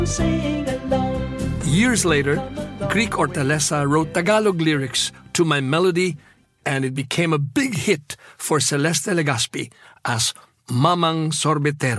Sing along. Years later, Greek Hortaleza wrote Tagalog lyrics to my melody, and it became a big hit for Celeste Legaspi as Mamang Sorbetero.